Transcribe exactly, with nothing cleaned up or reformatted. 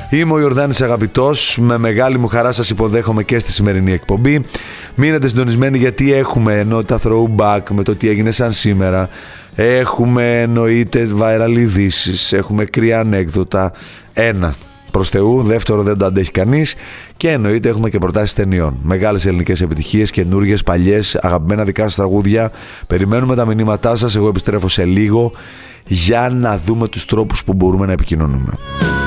Είμαι ο Ιορδάνης Αγαπητός. Με μεγάλη μου χαρά σας υποδέχομαι και στη σημερινή εκπομπή. Μείνετε συντονισμένοι γιατί έχουμε ενότητα throwback με το τι έγινε σαν σήμερα. Έχουμε εννοείται viral ειδήσεις. Έχουμε κρύα ανέκδοτα. Ένα προς Θεού, δεύτερο δεν το αντέχει κανείς. Και εννοείται έχουμε και προτάσεις ταινιών. Μεγάλες ελληνικές επιτυχίες, καινούργιες, παλιές, αγαπημένα δικά σας τραγούδια. Περιμένουμε τα μηνύματά σας. Εγώ επιστρέφω σε λίγο για να δούμε τους τρόπους που μπορούμε να επικοινωνούμε.